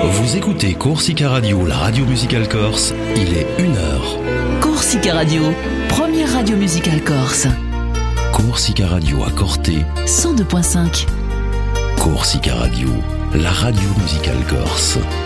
Vous écoutez Corsica Radio, la radio musicale corse, il est 1h. Corsica Radio, première radio musicale corse. Corsica Radio à Corté, 102.5. Corsica Radio, la radio musicale corse.